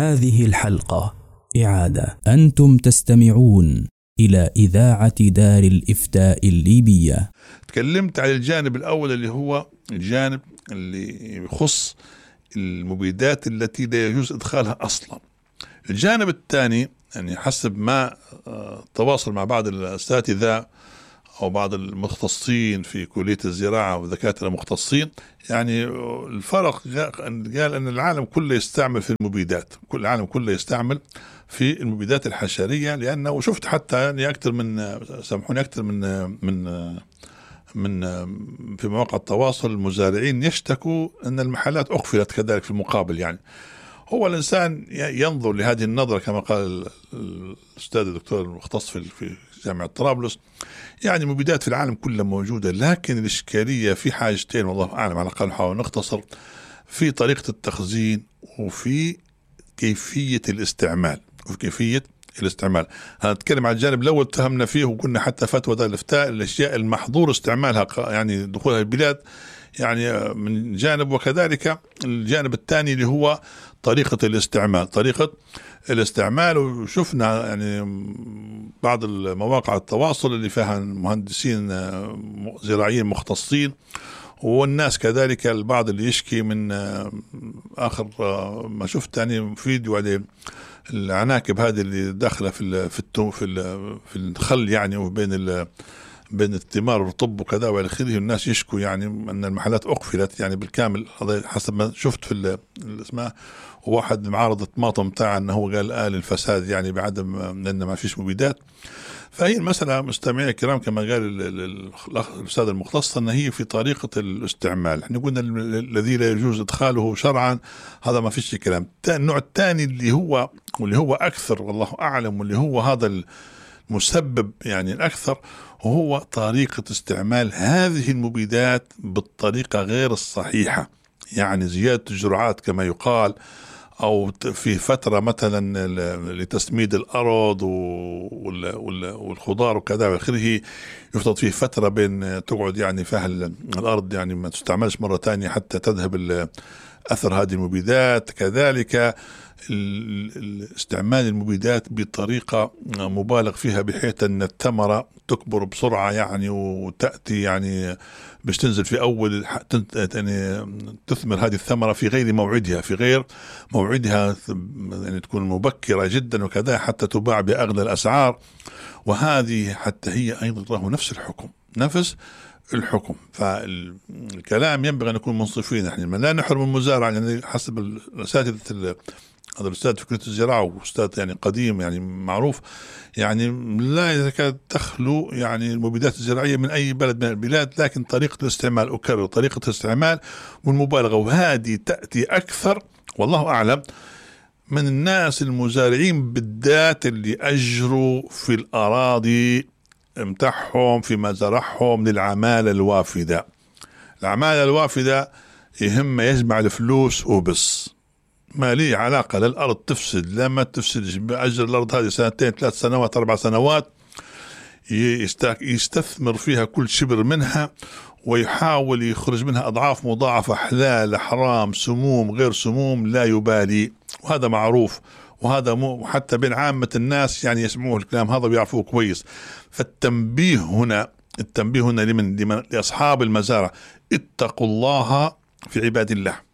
هذه الحلقة إعادة. أنتم تستمعون إلى إذاعة دار الإفتاء الليبية. تكلمت على الجانب الأول اللي هو الجانب اللي يخص المبيدات التي لا يجوز إدخالها أصلا. الجانب الثاني يعني حسب ما تواصل مع بعض الأساتذة أو بعض المختصين في كلية الزراعة ودكاترة مختصين، يعني الفرق قال أن العالم كله يستعمل في المبيدات، كل العالم كله يستعمل في المبيدات الحشرية، لأنه شفت حتى يعني أكثر من سامحوني أكثر من في مواقع التواصل المزارعين يشتكوا أن المحلات أقفلت كذلك في المقابل. يعني هو الإنسان ينظر لهذه النظرة كما قال الأستاذ الدكتور المختص في جامعة طرابلس، يعني مبيدات في العالم كله موجودة، لكن الإشكالية في حاجتين والله أعلم، على الأقل نحاول نختصر، في طريقة التخزين وفي كيفية الاستعمال. هنتكلم عن الجانب الأول اتهمنا فيه وقلنا حتى فتوى دار الإفتاء الأشياء المحظور استعمالها يعني دخولها البلاد يعني من جانب، وكذلك الجانب الثاني اللي هو طريقة الاستعمال. وشفنا يعني بعض المواقع التواصل اللي فيها مهندسين زراعيين مختصين، والناس كذلك البعض اللي يشكي من آخر ما شفت يعني فيديو على العناكب هذه اللي داخلة في الخل يعني، وبين بين الثمار والرطب وكذا والى اخره، الناس يشكوا يعني ان المحلات اقفلت يعني بالكامل. هذا حسب ما شفت في اسمه واحد معارض طماطم بتاع انه هو قال الفساد يعني بعدم لان ما فيش مبيدات. فهي المسألة مستمعين الكرام كما قال الأستاذ المختص أن هي في طريقة الاستعمال. احنا قلنا الذي لا يجوز إدخاله شرعا هذا ما فيش كلام. النوع الثاني اللي هو أكثر والله أعلم، واللي هو هذا المسبب يعني الأكثر، وهو طريقة استعمال هذه المبيدات بالطريقة غير الصحيحة، يعني زيادة الجرعات كما يقال، أو في فترة مثلا لتسميد الأرض والخضار وكذا وآخره، يفترض فيه فترة بين تقعد يعني فيها الأرض يعني ما تستعملش مرة تانية حتى تذهب أثر هذه المبيدات. كذلك استعمال المبيدات بطريقة مبالغ فيها بحيث أن الثمرة تكبر بسرعة يعني، وتأتي يعني باش تنزل في أول يعني تثمر هذه الثمرة في غير موعدها يعني تكون مبكرة جدا وكذا حتى تباع بأغلى الأسعار. وهذه حتى هي أيضا له نفس الحكم. فالكلام ينبغي أن نكون منصفين، احنا لا نحرم المزارع يعني حسب الأساتذة. هذا الأستاذ في كلية الزراعة وأستاذ يعني قديم يعني معروف، يعني لا يكاد تخلو يعني المبيدات الزراعية من أي بلد من البلاد، لكن طريقة الاستعمال أكرر طريقة الاستعمال والمبالغة، وهذه تأتي أكثر والله أعلم من الناس المزارعين بالذات اللي أجروا في الأراضي متاعهم فيما زرعهم للعمالة الوافدة. العمالة الوافدة يهم يجمع الفلوس وبس، ما لي علاقة للأرض تفسد لا ما تفسدش، بأجر الأرض هذه 2 3 سنوات 4 سنوات يستثمر فيها كل شبر منها، ويحاول يخرج منها أضعاف مضاعفة، حلال حرام سموم غير سموم لا يبالي، وهذا معروف، وهذا حتى بين عامة الناس يعني يسمعوه الكلام هذا ويعرفوه كويس. فالتنبيه هنا لأصحاب المزارع، اتقوا الله في عباد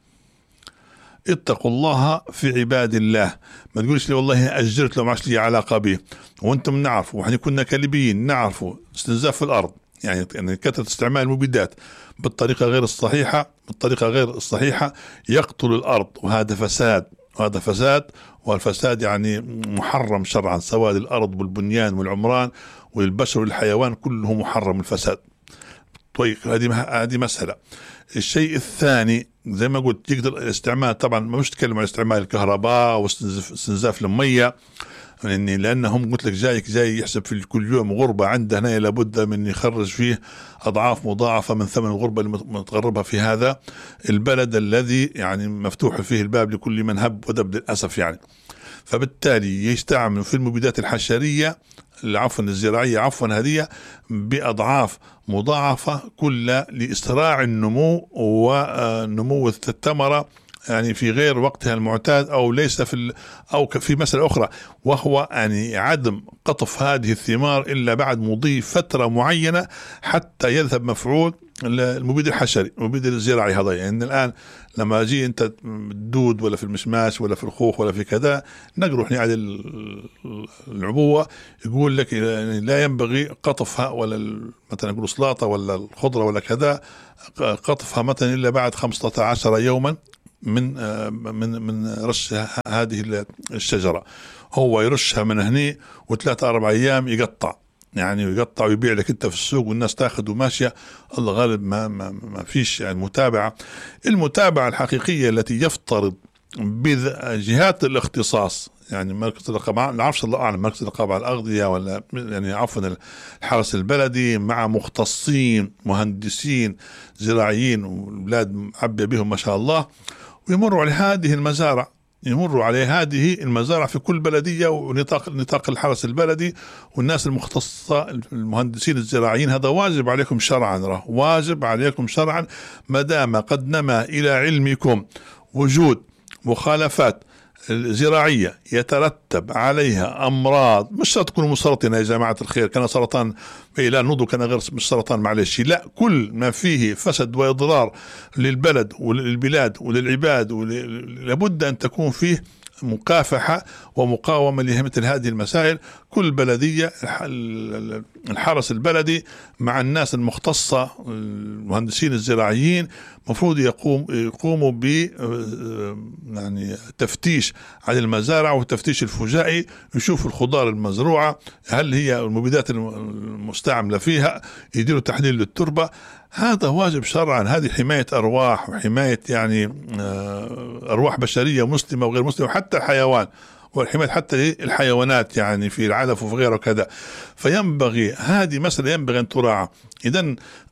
الله. ما تقولش لي والله أجرت له ما عادش لي علاقة به، وانتم نعرفوا وإحنا كنا كليبيين نعرفوا استنزاف في الأرض يعني كثرة استعمال المبيدات بالطريقة غير الصحيحة يقتل الأرض، وهذا فساد، والفساد يعني محرم شرعا، سواء للأرض والبنيان والعمران والبشر والحيوان كله محرم الفساد. طيب هذه مسألة. الشيء الثاني زي ما قلت يقدر الاستعمال، طبعا مش تكلم عن استعمال الكهرباء واستنزاف المية، يعني لأنهم قلت لك جاي يحسب في كل يوم غربة عنده هنا لابد من يخرج فيه أضعاف مضاعفة من ثمن الغربة اللي متغربها في هذا البلد الذي يعني مفتوح فيه الباب لكل من هب ودب للأسف يعني. فبالتالي يستعمل في المبيدات الحشرية الزراعية هذه بأضعاف مضاعفة كل لإسراع النمو ونمو الثمرة يعني في غير وقتها المعتاد، أو ليس أو في مسألة أخرى، وهو يعني عدم قطف هذه الثمار إلا بعد مضي فترة معينة حتى يذهب مفعول المبيد الحشري، المبيد الزراعي هذا. يعني الآن لما أجي أنت تدود ولا في المشماش ولا في الخوخ ولا في كذا، نروح نعد العبوة، يقول لك يعني لا ينبغي قطفها، ولا مثلا يقول سلاطة ولا الخضرة ولا كذا، قطفها مثلا إلا بعد 15 يوما من رش هذه الشجرة. هو يرشها من هني وثلاثة 4 أيام يقطع، يعني يقطع ويبيع لك انت في السوق والناس تاخذ وماشيه. الله غالب ما فيش يعني متابعه. المتابعه الحقيقيه التي يفترض بجهات الاختصاص، يعني مركز الرقابه، لا عرفش الله اعلم، مركز الرقابه على الاغذيه ولا يعني عفوا الحرس البلدي، مع مختصين مهندسين زراعيين والبلاد معبيه بهم ما شاء الله، ويمروا على هذه المزارع، يمروا عليه هذه المزارع في كل بلدية ونطاق الحرس البلدي والناس المختصة المهندسين الزراعيين. هذا واجب عليكم شرعا، واجب عليكم شرعا، ما دام قد نما إلى علمكم وجود مخالفات زراعية يترتب عليها أمراض، مش شرط تكون مسرطنة يا جماعة الخير، كان سرطان لا نضو، كان غير مش سرطان معلش، لا، كل ما فيه فسد وإضرار للبلد وللبلاد وللعباد لابد أن تكون فيه مكافحة ومقاومة لمثل هذه المسائل. كل بلدية الحرس البلدي مع الناس المختصة المهندسين الزراعيين مفروض يقوموا ب يعني تفتيش على المزارع والتفتيش الفجائي، يشوفوا الخضار المزروعة هل هي المبيدات المستعملة فيها، يديروا تحليل للتربة. هذا واجب شرعا، هذه حماية أرواح وحماية يعني أرواح بشرية مسلمة وغير مسلمة، وحتى الحيوان، والحماية حتى الحيوانات يعني في العلف وفي غيره كذا. فينبغي هذه مسألة ينبغي أن تراعى. إذن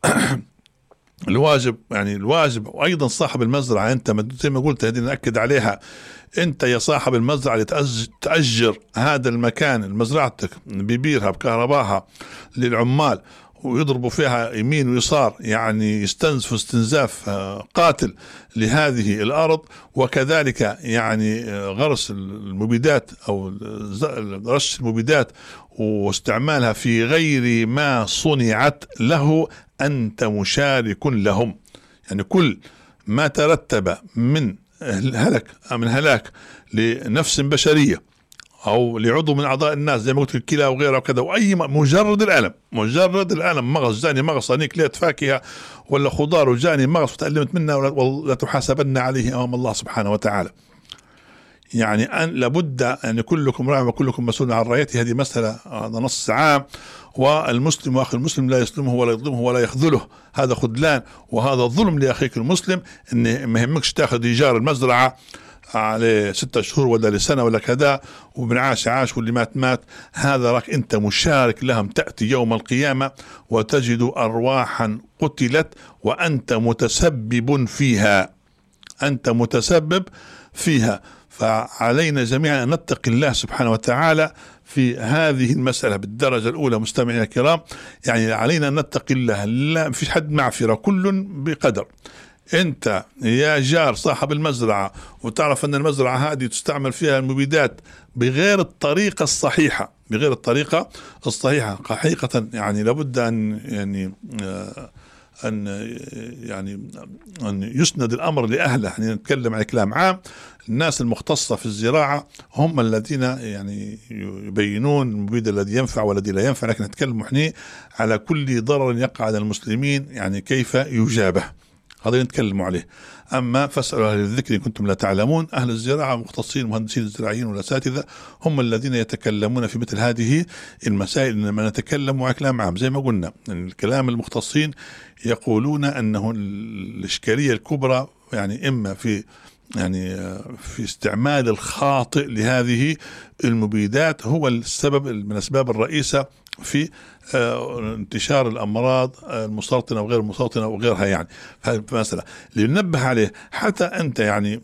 الواجب وأيضا صاحب المزرعة، أنت زي ما قلت هذه نأكد عليها، أنت يا صاحب المزرعة اللي تأجر هذا المكان مزرعتك ببيرها بكهرباها للعمال ويضربوا فيها يمين ويسار، يعني يستنزفوا استنزاف قاتل لهذه الأرض، وكذلك يعني غرس المبيدات أو رش المبيدات واستعمالها في غير ما صنعت له، أنت مشارك لهم. يعني كل ما ترتب من هلاك لنفس بشرية أو لعضو من أعضاء الناس زي ما قلت الكلى وغيرها وكذا، وأي مجرد الألم مغص جاني مغص أنيك ليت فاكهة ولا خضار وجاني مغص وتألمت منها ولا تحاسبن عليه أمام الله سبحانه وتعالى. يعني أن لابد أن كلكم راع وكلكم مسؤول عن رعيته، هذه مسألة، هذا نص عام. والمسلم وأخي المسلم لا يسلمه ولا يظلمه ولا يخذله، هذا خذلان وهذا ظلم لأخيك المسلم. إن ما يهمكش تأخذ إيجار المزرعة على 6 شهور ولا لسنة ولا كذا، ومن عاش واللي مات، هذا راك أنت مشارك لهم. تأتي يوم القيامة وتجد أرواحا قتلت وأنت متسبب فيها. فعلينا جميعا أن نتقي الله سبحانه وتعالى في هذه المسألة بالدرجة الأولى. مستمعينا الكرام، يعني علينا أن نتقي الله، لا فيش حد معفرة، كل بقدر. انت يا جار صاحب المزرعة وتعرف ان المزرعة هذه تستعمل فيها المبيدات بغير الطريقة الصحيحة حقيقة، يعني لابد أن يسند الأمر لأهله. يعني نتكلم عن كلام عام، الناس المختصة في الزراعة هم الذين يعني يبينون المبيد الذي ينفع والذي لا ينفع، لكن نتكلم احنا على كل ضرر يقع على المسلمين، يعني كيف يجابه، هذا نتكلم عليه. أما فاسألوا أهل الذكر إن كنتم لا تعلمون. أهل الزراعة مختصين المهندسين الزراعيين والأساتذة هم الذين يتكلمون في مثل هذه المسائل، إنما نتكلم على كلام عام. زي ما قلنا الكلام المختصين يقولون أنه الإشكالية الكبرى يعني إما في استعمال الخاطئ لهذه المبيدات، هو السبب من الأسباب الرئيسة في انتشار الأمراض المسرطنة وغير المسرطنة وغيرها. يعني هذه مسألة لننبه عليه. حتى أنت يعني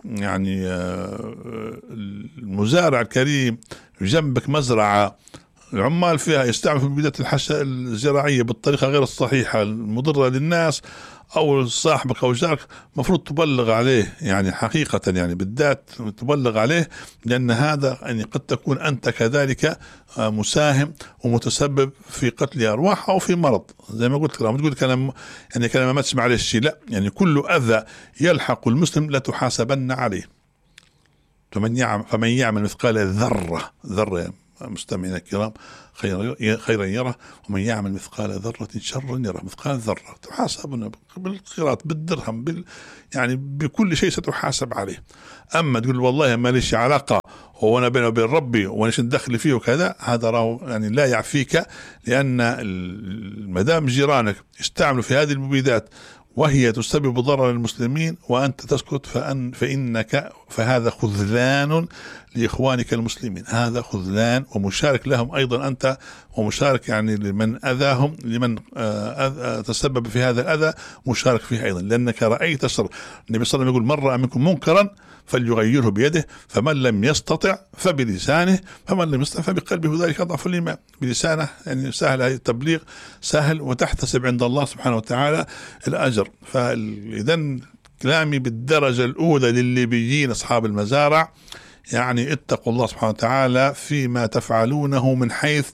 المزارع الكريم جنبك مزرعة العمال فيها يستعمل في المبيدات الزراعية بالطريقة غير الصحيحة المضرة للناس، أو صاحبك أو جارك مفروض تبلغ عليه، يعني حقيقة يعني بالذات تبلغ عليه، لأن هذا يعني قد تكون أنت كذلك مساهم ومتسبب في قتل أرواح أو في مرض. زي ما قلت لك، تقول كلام يعني كلام ما ماتش معلش، لا، يعني كل أذى يلحق المسلم لا تحاسبن عليه. فمن يعمل مثقال ذرة مستمعينا الكرام خيرا يره، ومن يعمل مثقال ذرة شرا يره. مثقال ذرة تحاسبنا بالقيراط، بالدرهم، يعني بكل شيء ستحاسب عليه. أما تقول والله ما ليش علاقة وأنا بيني وبين ربي وأنا ندخل فيه وكذا، هذا راه يعني لا يعفيك، لأن مدام جيرانك يستعملوا في هذه المبيدات وهي تسبب ضرر للمسلمين وأنت تسكت، فهذا خذلان لإخوانك المسلمين، هذا خذلان ومشارك لهم أيضا أنت، ومشارك يعني لمن أذاهم، لمن تسبب في هذا الأذى مشارك فيه أيضا، لأنك رأيت شر. النبي صلى الله عليه وسلم يقول: من رأى منكم منكرا فليغيره بيده، فمن لم يستطع فبلسانه، فمن لم يستطع فبقلبه، ذلك أضعف الإيمان. بلسانه يعني سهل التبليغ، سهل، وتحتسب عند الله سبحانه وتعالى الأجر. فإذا كلامي بالدرجة الأولى للليبيين أصحاب المزارع، يعني اتقوا الله سبحانه وتعالى فيما تفعلونه من حيث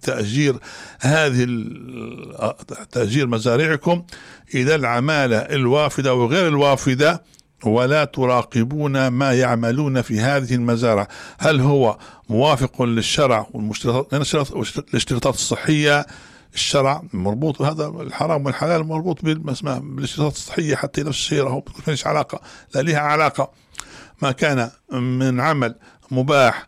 تأجير مزارعكم إلى العمالة الوافدة وغير الوافدة، ولا تراقبون ما يعملون في هذه المزارع، هل هو موافق للشرع والاشتراطات الصحية. الشرع مربوط، هذا الحرام والحلال مربوط بالاشتراطات الصحية، حتى نفس الشيء هو مفيش علاقة، لا لها علاقة. ما كان من عمل مباح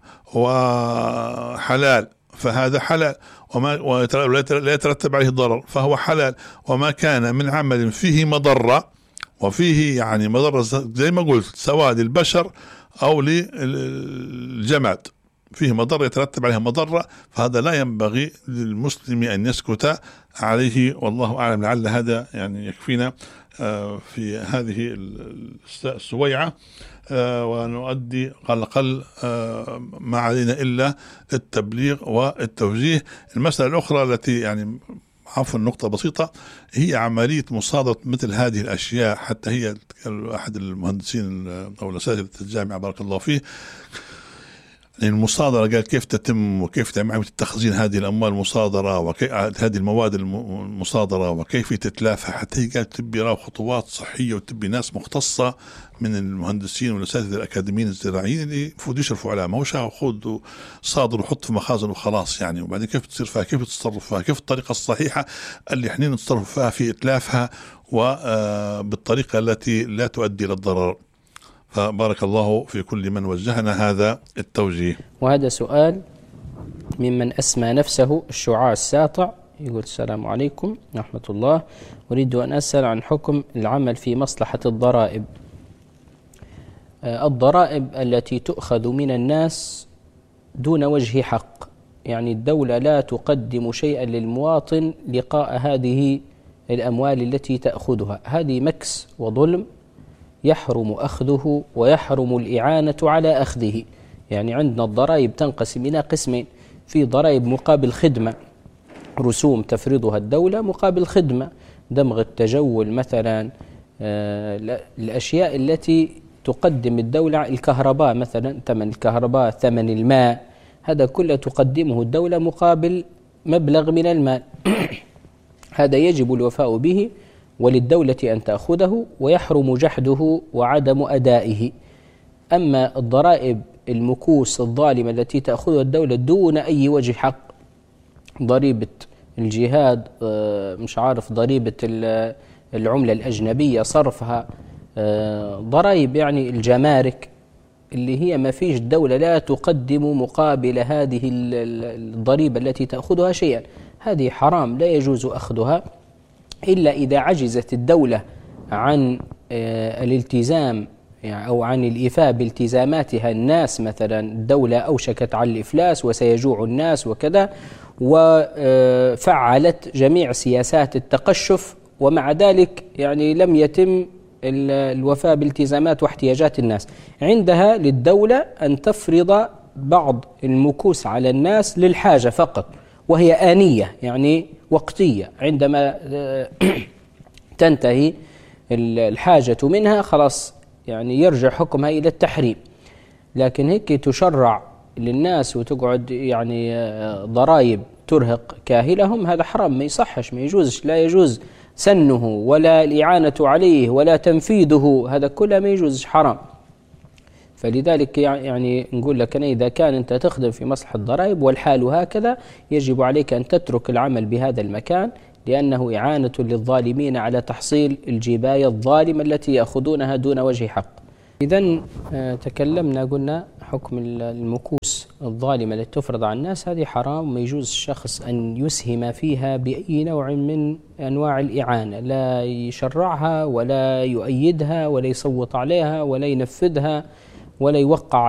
وحلال فهذا حلال، لا يترتب عليه ضرر فهو حلال. وما كان من عمل فيه مضرة، وفيه يعني مضرة زي ما قلت سواء للبشر أو للجماد، فيه مضرة يترتب عليها مضرة، فهذا لا ينبغي للمسلم أن يسكت عليه. والله أعلم. لعل هذا يعني يكفينا في هذه السويعة، ونؤدي على الأقل ما علينا إلا التبليغ والتوجيه. المسألة الأخرى التي يعني عفوا نقطة بسيطة، هي عملية مصادرة مثل هذه الأشياء. حتى هي أحد المهندسين أو الأساتذة الجامعة بارك الله فيه، المصادرة قال كيف تتم وكيف تتم عملية تخزين هذه الأموال المصادرة وهذه المواد المصادرة وكيف تتلافى. حتى هي قال تبي خطوات صحية وتبي ناس مختصة من المهندسين والأساتذة الأكاديميين الزراعيين اللي يفوت يشرفوا عليها، ما هو خذ صادر وحط في مخازن وخلاص يعني. وبعدين كيف تصير فيها، كيف تتصرف فيها، كيف الطريقة الصحيحة اللي احنا نتصرف فيها في إتلافها وبالطريقة التي لا تؤدي للضرر. فبارك الله في كل من وجهنا هذا التوجيه. وهذا سؤال ممن أسمى نفسه الشعاع الساطع، يقول: السلام عليكم ورحمة الله، أريد أن أسأل عن حكم العمل في مصلحة الضرائب. الضرائب التي تؤخذ من الناس دون وجه حق، يعني الدولة لا تقدم شيئا للمواطن لقاء هذه الأموال التي تأخذها، هذه مكس وظلم يحرم أخذه ويحرم الإعانة على أخذه. يعني عندنا الضرائب تنقسم إلى قسمين: في ضرائب مقابل خدمة، رسوم تفرضها الدولة مقابل خدمة، دمغ التجول مثلا، الأشياء التي تقدم الدولة، الكهرباء مثلا، ثمن الكهرباء، ثمن الماء، هذا كله تقدمه الدولة مقابل مبلغ من المال هذا يجب الوفاء به وللدولة أن تأخذه، ويحرم جحده وعدم أدائه. أما الضرائب المكوس الظالمة التي تأخذها الدولة دون أي وجه حق، ضريبة الجهاد، مش عارف، ضريبة العملة الأجنبية صرفها، ضرائب يعني الجمارك، اللي هي ما فيش الدولة لا تقدم مقابل هذه الضريبة التي تأخذها شيئا، هذه حرام لا يجوز أخذها إلا إذا عجزت الدولة عن الالتزام يعني أو عن الإيفاء بالتزاماتها. الناس مثلا الدولة أوشكت على الإفلاس وسيجوع الناس وكذا، وفعلت جميع سياسات التقشف، ومع ذلك يعني لم يتم الوفاء بالتزامات واحتياجات الناس، عندها للدولة أن تفرض بعض المكوس على الناس للحاجة فقط، وهي آنية يعني وقتية، عندما تنتهي الحاجة منها خلاص يعني يرجع حكمها إلى التحريم. لكن هيك تشرع للناس وتقعد يعني ضرائب ترهق كاهلهم، هذا حرام، ما يصحش، ما يجوزش، لا يجوز سنه ولا الإعانة عليه ولا تنفيذه، هذا كله ما يجوزش، حرام. فلذلك يعني نقول لك أنا إذا كان أنت تخدم في مصلحة الضرائب والحال هكذا، يجب عليك أن تترك العمل بهذا المكان، لأنه إعانة للظالمين على تحصيل الجباية الظالمة التي يأخذونها دون وجه حق. إذن تكلمنا قلنا حكم المكوس الظالمة التي تفرض على الناس، هذه حرام، ما يجوز الشخص أن يسهم فيها بأي نوع من أنواع الإعانة، لا يشرعها ولا يؤيدها ولا يصوت عليها ولا ينفذها ولا يوقع